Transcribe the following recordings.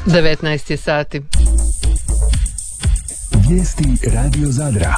19 je sati. Vijesti Radio Zadra.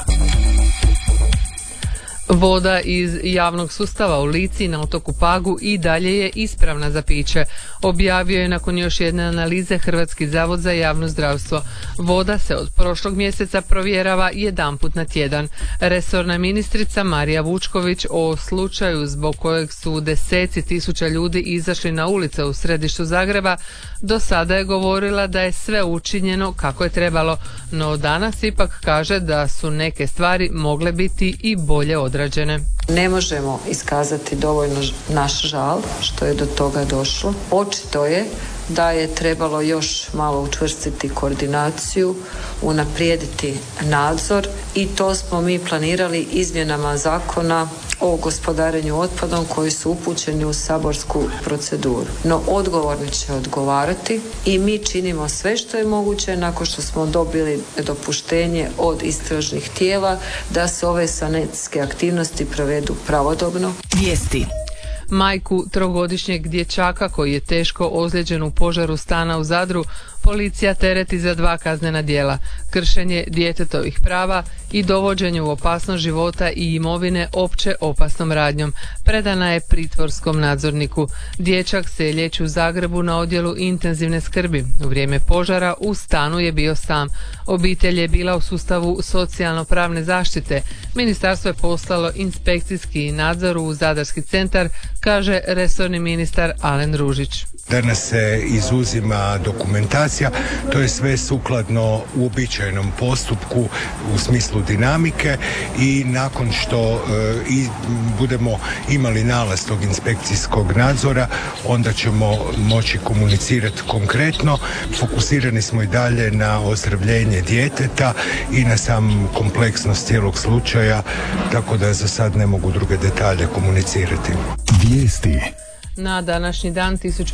Voda iz javnog sustava u Lici na otoku Pagu i dalje je ispravna za piće. Objavio je nakon još jedne analize Hrvatski zavod za javno zdravstvo. Voda se od prošlog mjeseca provjerava jedanput na tjedan. Resorna ministrica Marija Vučković o slučaju zbog kojeg su deseci tisuća ljudi izašli na ulice u središtu Zagreba do sada je govorila da je sve učinjeno kako je trebalo, no danas ipak kaže da su neke stvari mogle biti i bolje odrađene. Ne možemo iskazati dovoljno naš žal što je do toga došlo. Očito je da je trebalo još malo učvrstiti koordinaciju, unaprijediti nadzor i to smo mi planirali izmjenama zakona o gospodarenju otpadom koji su upućeni u saborsku proceduru. No odgovorni će odgovarati i mi činimo sve što je moguće nakon što smo dobili dopuštenje od istražnih tijela da se ove sanacijske aktivnosti provedu pravodobno. Vijesti. Majku trogodišnjeg dječaka koji je teško ozlijeđen u požaru stana u Zadru policija tereti za 2 kaznena djela: kršenje djetetovih prava i dovođenje u opasnost života i imovine opće opasnom radnjom. Predana je pritvorskom nadzorniku. Dječak se liječi u Zagrebu na odjelu intenzivne skrbi. U vrijeme požara u stanu je bio sam. Obitelj je bila u sustavu socijalno-pravne zaštite. Ministarstvo je poslalo inspekcijski nadzor u Zadarski centar, kaže resorni ministar Alen Ružić. Danas se izuzima dokumentacija, to je sve sukladno uobičajenom postupku u smislu dinamike i nakon što budemo imali nalaz tog inspekcijskog nadzora, onda ćemo moći komunicirati konkretno. Fokusirani smo i dalje na ozdravljenje djeteta i na sam kompleksnost cijelog slučaja, tako da za sad ne mogu druge detalje komunicirati. Vijesti. Na današnji dan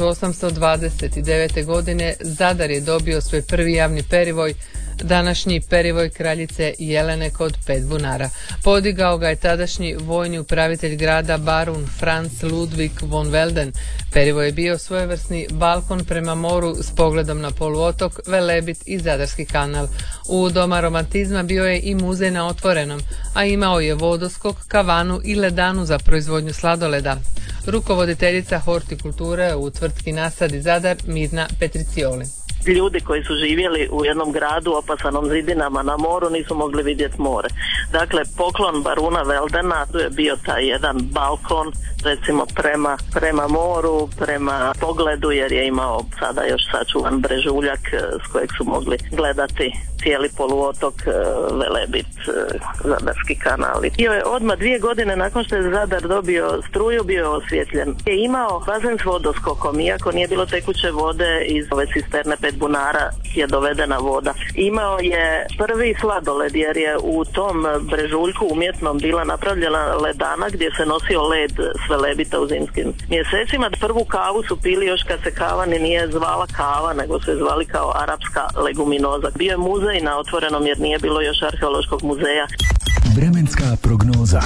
1829. godine Zadar je dobio svoj prvi javni perivoj, današnji perivoj kraljice Jelene kod 5 bunara. Podigao ga je tadašnji vojni upravitelj grada barun Franz Ludwig von Welden. Perivoj je bio svojevrsni balkon prema moru s pogledom na poluotok, Velebit i Zadarski kanal. U doma romantizma bio je i muzej na otvorenom, a imao je vodoskok, kavanu i ledanu za proizvodnju sladoleda. Rukovoditeljica hortikulture u tvrtki Nasadi Zadar Mirna Petricijoli. Ljudi koji su živjeli u jednom gradu opasanom zidinama na moru nisu mogli vidjeti more. Dakle, poklon baruna Veldena, tu je bio taj jedan balkon, recimo prema moru, prema pogledu, jer je imao sada još sačuvan brežuljak s kojeg su mogli gledati cijeli poluotok, Velebit, Zadarski kanal. Bio je odmah 2 godine nakon što je Zadar dobio struju, bio je osvjetljen. Je imao bazen s vodoskokom, iako nije bilo tekuće vode iz ove cisterne 5 bunara je dovedena voda. Imao je prvi sladoled jer je u tom brežuljku umjetnom bila napravljena ledana gdje se nosio led s Velebita u zimskim mjesecima. Prvu kavu su pili još kad se kava ni nije zvala kava, nego se zvali kao arapska leguminoza. Bio je muzej na otvorenom jer nije bilo još arheološkog muzeja. Vremenska prognoza.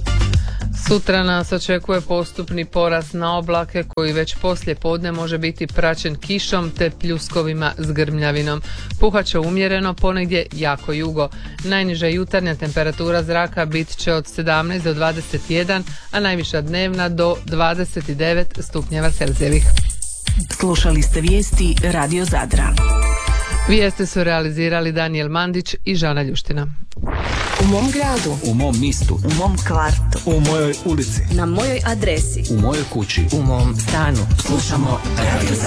Sutra nas očekuje postupni porast na oblake koji već poslije podne može biti praćen kišom te pljuskovima s grmljavinom. Puhaće umjereno, ponegdje jako jugo. Najniža jutarnja temperatura zraka bit će od 17 do 21, a najviša dnevna do 29 stupnjeva Celzijevih. Slušali ste vijesti Radio Zadra. Vijesti su realizirali Daniel Mandić i Žana Ljuština. U mom gradu, u mom mistu, u mom kvartu, u mojoj ulici, na mojoj adresi, u mojoj kući, u mom stanu. Slušamo Radio Zadar.